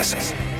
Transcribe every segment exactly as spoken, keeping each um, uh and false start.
Ez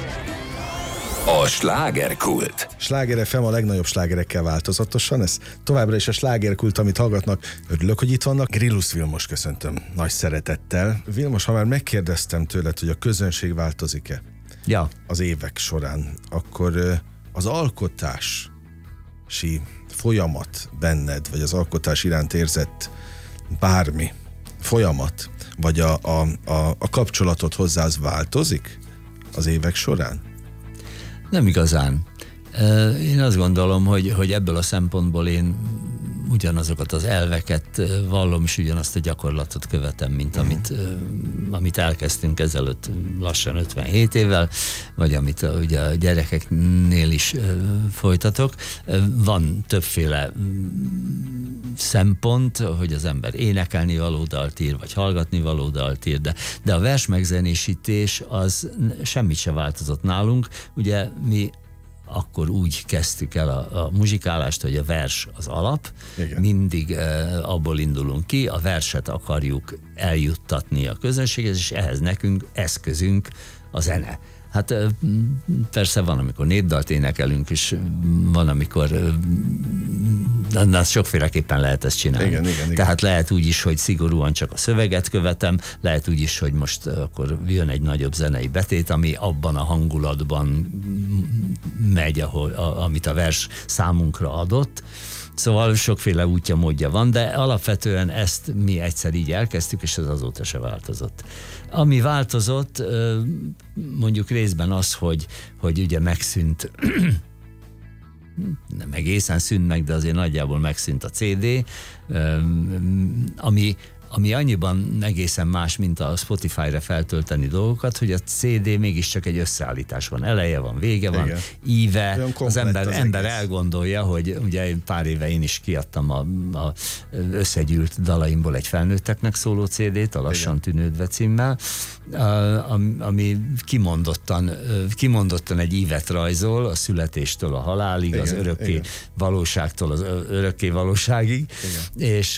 a slágerkult. Sláger ef em a legnagyobb slágerekkel változatosan, ez továbbra is a slágerkult, amit hallgatnak. Örülök, hogy itt vannak. Grillus Vilmos köszöntöm nagy szeretettel. Vilmos, ha már megkérdeztem tőled, hogy a közönség változik-e ja. az évek során, akkor az alkotási folyamat benned, vagy az alkotás iránt érzett bármi folyamat, vagy a, a, a, a kapcsolatod hozzá az változik az évek során? Nem igazán. Én azt gondolom, hogy, hogy ebből a szempontból én ugyanazokat az elveket vallom, és ugyanazt a gyakorlatot követem, mint uh-huh. amit, amit elkezdtünk ezelőtt lassan ötvenhét évvel, vagy amit ugye a gyerekeknél is folytatok. Van többféle szempont, hogy az ember énekelni való dalt ír, vagy hallgatni való dalt ír, de, de a vers megzenésítés az semmit se változott nálunk. Ugye mi akkor úgy kezdtük el a, a muzsikálást, hogy a vers az alap. Igen. Mindig e, abból indulunk ki, a verset akarjuk eljuttatni a közönséghez, és ehhez nekünk eszközünk a zene. Hát persze van, amikor népdalt énekelünk, és van, amikor na, sokféleképpen lehet ezt csinálni. Igen, igen, igen. Tehát lehet úgy is, hogy szigorúan csak a szöveget követem, lehet úgy is, hogy most akkor jön egy nagyobb zenei betét, ami abban a hangulatban megy, ahol, a, amit a vers számunkra adott. Szóval sokféle útja, módja van, de alapvetően ezt mi egyszer így elkezdtük, és ez azóta se változott. Ami változott, mondjuk részben az, hogy, hogy ugye megszűnt, nem egészen szűnt meg, de azért nagyjából megszűnt a cé dé, ami ami annyiban egészen más, mint a Spotify-ra feltölteni dolgokat, hogy a cé dé mégiscsak egy összeállítás van. Eleje van, vége van, igen. íve. Az ember, az ember elgondolja, hogy ugye pár éve én is kiadtam a, a összegyűlt dalaimból egy felnőtteknek szóló cé dét, a Lassan tűnődve címmel, ami kimondottan, kimondottan egy ívet rajzol a születéstől a halálig, igen, az örökké igen. valóságtól az örökké valóságig, igen. és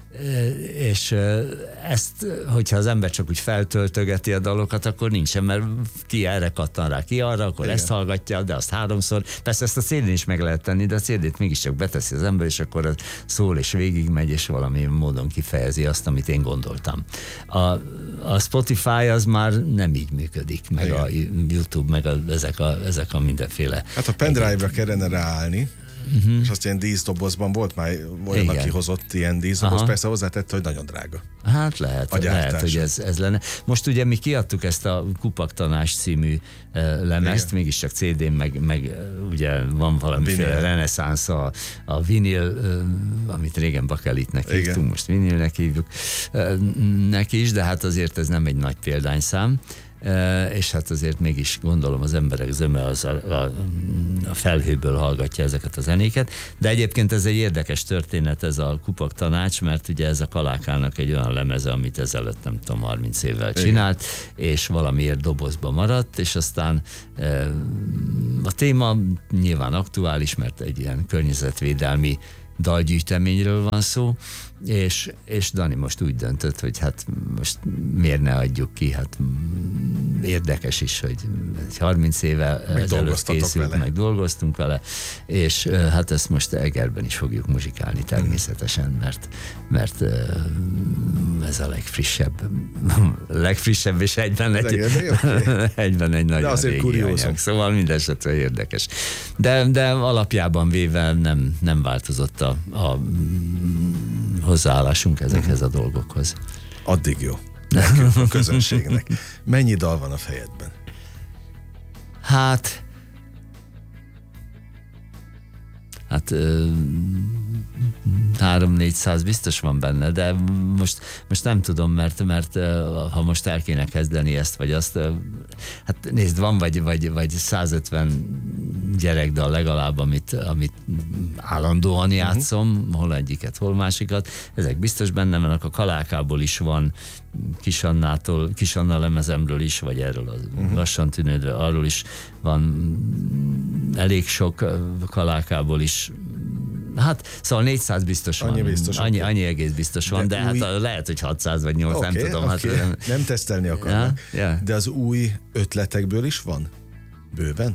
és ezt, hogyha az ember csak úgy feltöltögeti a dalokat, akkor nincsen, mert ki erre kattan rá, ki arra, akkor igen. ezt hallgatja, de azt háromszor. Persze ezt a cé dén is meg lehet tenni, de a cé dét mégiscsak beteszi az ember, és akkor az szól és végigmegy, és valami módon kifejezi azt, amit én gondoltam. A, a Spotify az már nem így működik, meg igen. a YouTube, meg a, ezek, a, ezek a mindenféle. Hát a pendrive-ra kellene ráállni, uh-huh. és azt ilyen díszdobozban volt már olyan, aki hozott ilyen díszdoboz, aha. persze hozzátette, hogy nagyon drága. Hát lehet, lehet hogy ez, ez lenne. Most ugye mi kiadtuk ezt a Kupaktanás című uh, lemezt, igen. mégiscsak cé dén, meg, meg uh, ugye van valamiféle reneszánsz a, a vinil, uh, amit régen bakelitnek hívtunk, most vinilnek hívjuk uh, neki is, de hát azért ez nem egy nagy példányszám. Uh, és hát azért mégis gondolom az emberek zöme az a, a, a felhőből hallgatja ezeket a zenéket, de egyébként ez egy érdekes történet, ez a Kupaktanács, mert ugye ez a Kalákának egy olyan lemeze, amit ezelőtt nem tudom, harminc évvel csinált, igen. és valamiért dobozba maradt, és aztán uh, a téma nyilván aktuális, mert egy ilyen környezetvédelmi dalgyűjteményről van szó, és, és Dani most úgy döntött, hogy hát most miért ne adjuk ki, hát érdekes is, hogy harminc éve ezelőtt készült, vele. meg dolgoztunk vele, és hát ezt most Egerben is fogjuk muzsikálni természetesen, mert, mert ez a legfrissebb, legfrissebb és egyben egy, okay. egyben egy nagyon régi anyag, szóval mindesetre érdekes. De, de alapjában véve nem, nem változott a, a hozzáállásunk ezekhez a dolgokhoz. Addig jó. Nekünk, a közönségnek. Mennyi dal van a fejedben? Hát hát három-négyszáz biztos van benne, de most, most nem tudom, mert, mert ha most el kéne kezdeni ezt, vagy azt, hát nézd, van vagy, vagy, vagy százötven gyerekdal legalább, amit, amit állandóan játszom, uh-huh. hol egyiket, hol másikat, ezek biztos benne vannak, a Kalákából is van, Kisannától, Kisanna lemezemről is, vagy erről a uh-huh. Lassan tűnődve, arról is van elég sok Kalákából is Hát, szóval négyszáz biztos van. Annyi biztos. Annyi, Okay. annyi egész biztos van, de, de új... hát lehet, hogy hatszáz vagy nyolcszáz, okay, nem tudom. Okay. Hát, nem tesztelni akarnak. Ja, ja. De az új ötletekből is van? Bőven?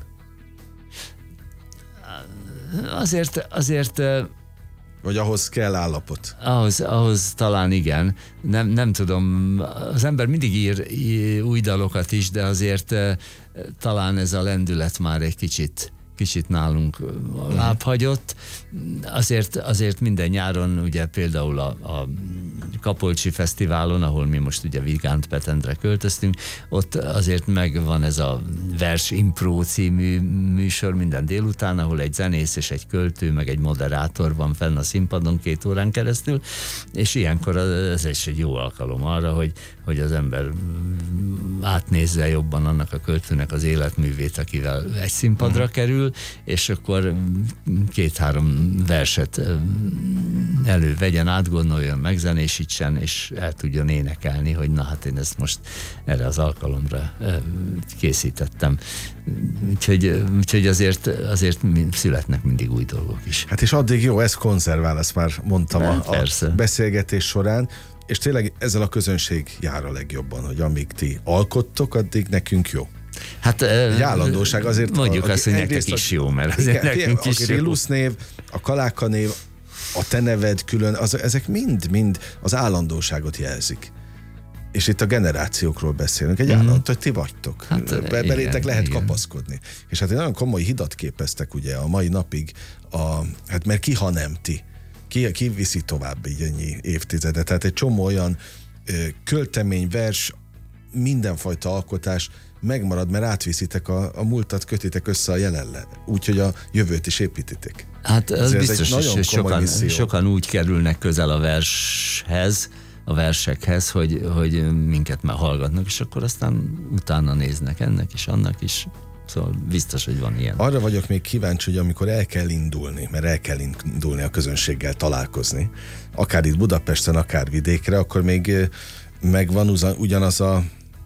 Azért, azért vagy ahhoz kell állapot? Ahhoz, ahhoz talán igen. Nem, nem tudom, az ember mindig ír, ír új dalokat is, de azért talán ez a lendület már egy kicsit kicsit nálunk lábhagyott. Azért, azért minden nyáron, ugye például a, a Kapolcsi Fesztiválon, ahol mi most ugye Vigánt Petendre költöztünk, ott azért megvan ez a Vers Impro című műsor minden délután, ahol egy zenész és egy költő, meg egy moderátor van fenn a színpadon két órán keresztül, és ilyenkor ez is egy jó alkalom arra, hogy, hogy az ember átnézze jobban annak a költőnek az életművét, akivel egy színpadra uh-huh. kerül, és akkor két-három verset elővegyen, átgondoljon, megzenésítsen, és el tudjon énekelni, hogy na hát én ezt most erre az alkalomra készítettem. Úgyhogy, úgyhogy azért, azért születnek mindig új dolgok is. Hát és addig jó, ez konzervál, ezt már mondtam a, a beszélgetés során, és tényleg ezzel a közönség jár a legjobban, hogy amíg ti alkottok, addig nekünk jó. Hát egy állandóság azért. Mondjuk a, azt, hogy nektek is jó, mert azért igen, nekünk a is jó. A Grillusz név, a Kaláka név, a te neved külön, az, ezek mind-mind az állandóságot jelzik. És itt a generációkról beszélünk. Egy mm. állandó, hogy ti vagytok. Hát, Be, belétek lehet igen. kapaszkodni. És hát egy nagyon komoly hidat képeztek ugye a mai napig, a, hát mert ki, ha nem ti. Ki, ki viszi tovább így ennyi évtizedet. Tehát egy csomó olyan ö, költemény, vers, mindenfajta alkotás megmarad, mert átviszitek a, a múltat, kötitek össze a jelenle. Úgyhogy a jövőt is építitek. Hát ez biztos, hogy sokan, sokan úgy kerülnek közel a vershez, a versekhez, hogy, hogy minket már hallgatnak, és akkor aztán utána néznek ennek is, annak is. Szóval biztos, hogy van ilyen. Arra vagyok még kíváncsi, hogy amikor el kell indulni, mert el kell indulni a közönséggel találkozni, akár itt Budapesten, akár vidékre, akkor még megvan ugyanaz a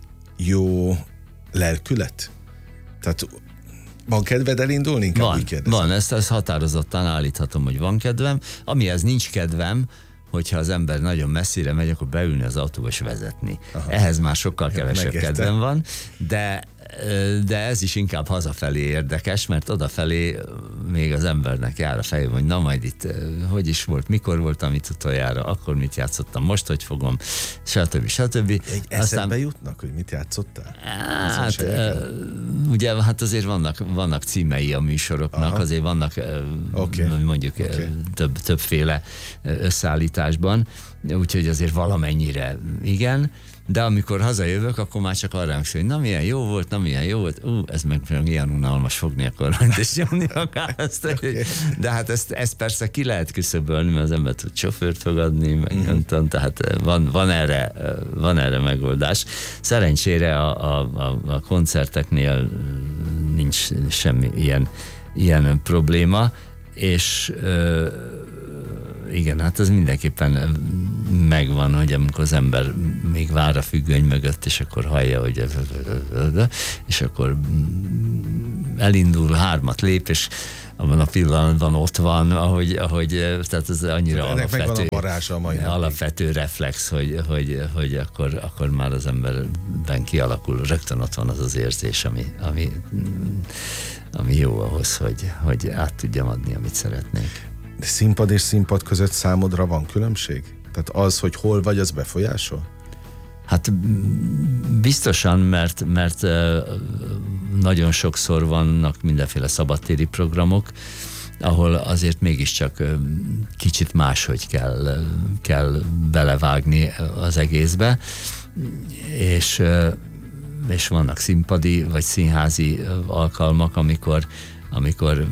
jó lelkület? Tehát van kedved elindulni? Inkább van, van, ezt, ezt határozottan állíthatom, hogy van kedvem. Amihez nincs kedvem, hogyha az ember nagyon messzire megy, akkor beülni az autóba és vezetni. Aha. Ehhez már sokkal kevesebb Megérte. kedvem van, de de ez is inkább hazafelé érdekes, mert odafelé még az embernek jár a fejében, hogy na majd itt hogy is volt, mikor volt, amit utoljára, akkor mit játszottam, most hogy fogom, stb. stb. Egy eszembe Aztán, jutnak, hogy mit játszottál? Hát, ugye hát azért vannak, vannak címei a műsoroknak, aha. azért vannak okay. mondjuk okay. több, többféle összeállításban, úgyhogy azért valamennyire igen, de amikor hazajövök, akkor már csak arra emlékszem, hogy na milyen jó volt, na milyen jó volt, ú, ez meg ilyen unalmas fogni, akkor majd is nyomni akár ezt. Okay. De hát ezt, ezt persze ki lehet küszöbölni, mert az ember tud sofőrt fogadni, meg mm-hmm. nem tudom, tehát van, van, erre, van erre megoldás. Szerencsére a, a, a koncerteknél nincs semmi ilyen, ilyen probléma, és igen, hát ez mindenképpen megvan, hogy amikor az ember még vár a függöny mögött, és akkor hallja, hogy és akkor elindul, hármat lép, és abban a pillanatban ott van, ahogy, ahogy tehát ez annyira alapvető, alapvető reflex, hogy, hogy, hogy akkor, akkor már az emberben kialakul, rögtön ott van az az érzés, ami, ami, ami jó ahhoz, hogy, hogy át tudjam adni, amit szeretnék. De színpad és színpad között számodra van különbség? Tehát az, hogy hol vagy, az befolyásol? Hát biztosan, mert, mert nagyon sokszor vannak mindenféle szabadtéri programok, ahol azért mégiscsak kicsit máshogy kell, kell belevágni az egészbe, és, és vannak színpadi vagy színházi alkalmak, amikor, amikor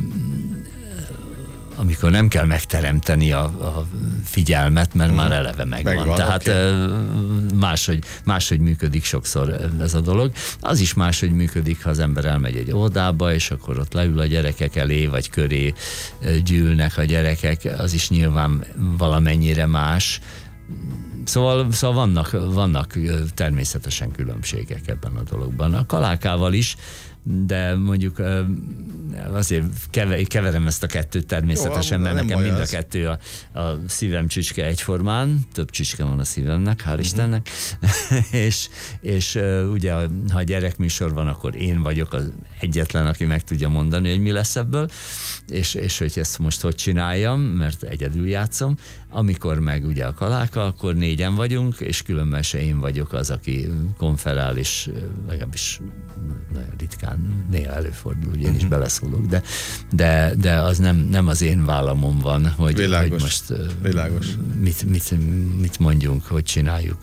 amikor nem kell megteremteni a, a figyelmet, mert már eleve megvan. megvan Tehát okay. máshogy, máshogy működik sokszor ez a dolog. Az is máshogy működik, ha az ember elmegy egy óvodába, és akkor ott leül a gyerekek elé, vagy köré gyűlnek a gyerekek, az is nyilván valamennyire más. Szóval, szóval vannak, vannak természetesen különbségek ebben a dologban. A Kalákával is, de mondjuk azért keverem ezt a kettőt természetesen, jó, mert nekem mind a az. kettő a, a szívem csücske egyformán, több csücske van a szívemnek, hál' Istennek, és, és ugye, ha gyerekműsor van, akkor én vagyok az egyetlen, aki meg tudja mondani, hogy mi lesz ebből, és, és hogy ezt most hogy csináljam, mert egyedül játszom. Amikor meg ugye a Kaláka, akkor négyen vagyunk, és különben se én vagyok az, aki konferál, és legalábbis nagyon ritkán néha előfordul, hogy én is beleszólok, de, de, de az nem, nem az én vállamon van, hogy, hogy most Világos. Mit, mit, mit mondjunk, hogy csináljuk.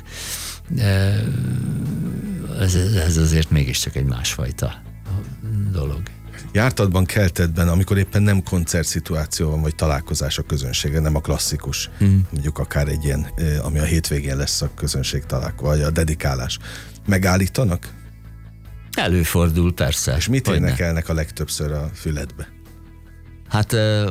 Ez, ez azért mégiscsak egy másfajta dolog. Jártatban, keltetben, amikor éppen nem koncertszituáció van, vagy találkozás a közönsége, nem a klasszikus, mm. mondjuk akár egy ilyen, ami a hétvégén lesz a közönség találkozó, vagy a dedikálás. Megállítanak? Előfordul, persze. És mit énekelnek a legtöbbször a füledbe? Hát uh,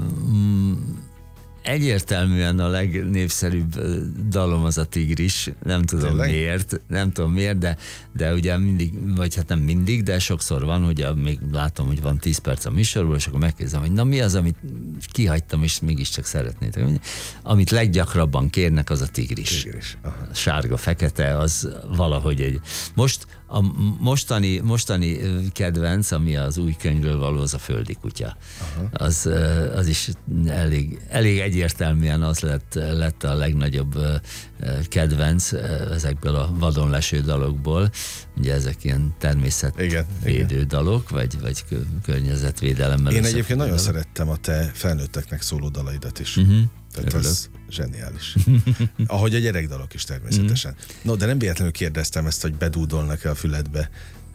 egyértelműen a legnépszerűbb dalom az a Tigris, nem tudom Tényleg? miért, nem tudom miért, de, de ugye mindig, vagy hát nem mindig, de sokszor van, hogy a, még látom, hogy van tíz perc a műsorból, és akkor megkérdezem, hogy na mi az, amit kihagytam, és mégiscsak szeretnétek. Amit leggyakrabban kérnek, az a Tigris. Tigris. Sárga-fekete, az valahogy egy... Most a mostani, mostani kedvenc, ami az új könyvről való, az a Földi kutya. Az, az is elég, elég egyértelműen az lett, lett a legnagyobb kedvenc ezekből a vadon leső dalokból. Ugye ezek ilyen természetvédő dalok, vagy, vagy környezetvédelemmel. Én egyébként nagyon dalok. Szerettem a te felnőtteknek szóló dalaidat is. Uh-huh. Tehát az zseniális. Ahogy a gyerekdalok is természetesen. Mm. No, de nem véletlenül kérdeztem ezt, hogy bedúdolnak-e a füledbe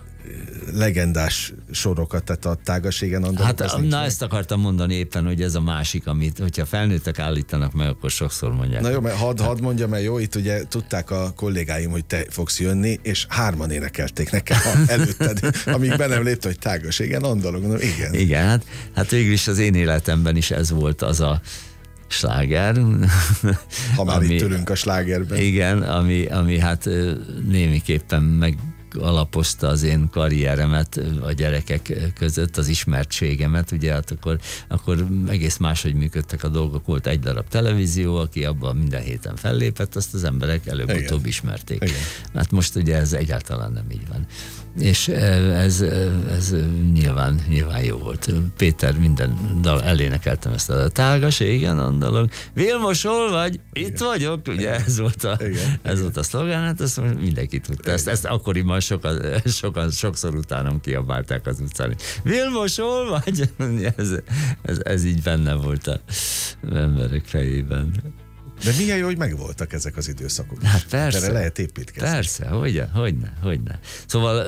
legendás sorokat, tehát a Tágaségen Andalok. Hát na meg. Ezt akartam mondani éppen, hogy ez a másik, amit, hogyha felnőttek állítanak meg, akkor sokszor mondják. Na jó, mert hadd had mondjam, mert jó, itt ugye tudták a kollégáim, hogy te fogsz jönni, és hárman énekelték nekem előtted, amíg be nem lépte, hogy Tágaségen Andalok. No, igen. Igen, hát, hát végül is az én életemben is ez volt az a sláger. Ha már ami, itt ülünk a slágerben. Igen, ami, ami hát némiképpen megalapozta az én karrieremet a gyerekek között, az ismertségemet, ugye hát akkor, akkor egész máshogy működtek a dolgok. Volt egy darab televízió, aki abban minden héten fellépett, azt az emberek előbb-utóbb ismerték. Igen. Hát most ugye ez egyáltalán nem így van. És ez, ez nyilván, nyilván jó volt. Péter minden dal elénekeltem ezt a Tágaségen Andalok. Vilmos, hol vagy? Itt Igen. vagyok. Ugye Igen. ez volt a, ez Igen. volt a szlogán, hát ezt mindenki tudta. Ezt, ezt akkoriban sokan, sokan, sokszor utánam kiabálták az utcán. Vilmos, hol vagy? Ez, ez, ez így benne volt az emberek fejében. De milyen jó, hogy megvoltak ezek az időszakok. Hát persze. Erre lehet építkezni. Persze, hogyne, hogyne, hogyne. Szóval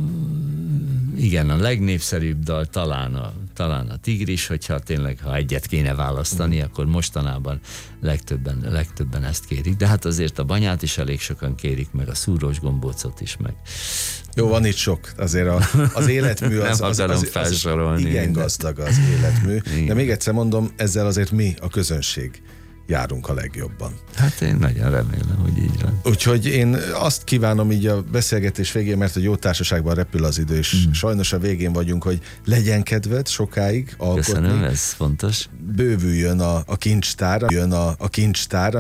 igen, a legnépszerűbb dal talán a, talán a Tigris, hogyha tényleg, ha egyet kéne választani, mm. akkor mostanában legtöbben, legtöbben ezt kérik. De hát azért a Banyát is elég sokan kérik, meg a Szúrós Gombócot is, meg. Jó, van itt sok. Azért a, az életmű az, az, az, az, az, az igen gazdag az életmű. Igen. De még egyszer mondom, ezzel azért mi, a közönség járunk a legjobban. Hát én nagyon remélem, hogy így van. Úgyhogy én azt kívánom így a beszélgetés végén, mert hogy jó társaságban repül az idő, és mm. sajnos a végén vagyunk, hogy legyen kedved sokáig alkotni. Köszönöm, ez fontos. Bővüljön a, a kincstár, jön a, a kincstár,